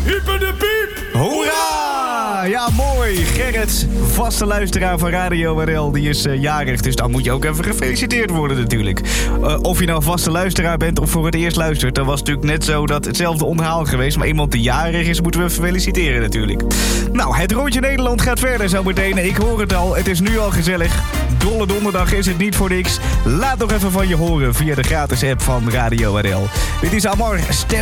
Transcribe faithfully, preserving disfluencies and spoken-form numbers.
Hyper de piep! Hoera! Ja, mooi. Gerrit, vaste luisteraar van Radio R L, die is uh, jarig. Dus dan moet je ook even gefeliciteerd worden natuurlijk. Uh, of je nou vaste luisteraar bent of voor het eerst luistert. Dan was het natuurlijk net zo dat hetzelfde onthaal geweest. Maar iemand die jarig is, moeten we feliciteren natuurlijk. Nou, het rondje Nederland gaat verder zo meteen. Ik hoor het al, het is nu al gezellig. Dolle donderdag is het niet voor niks. Laat nog even van je horen via de gratis app van Radio R L. Dit is Amor, Step